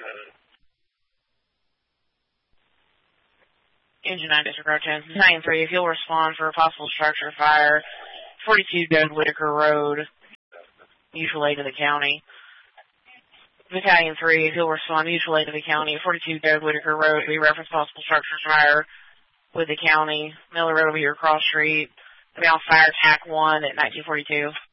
Engine 9 District Road 10. Battalion 3, if you'll respond for a possible structure fire, 42 Doug Whitaker Road, mutual aid to the county. Battalion 3, if you'll respond, mutual aid to the county, 42 Doug Whitaker Road, we reference possible structure fire with the county. Miller Road will be your cross street. Be on fire TAC 1 at 1942.